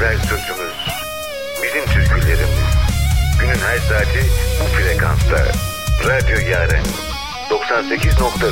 güzel sözümüz, bizim türkülerimiz. Günün her saati bu frekansta. Radyo Yaren 98.1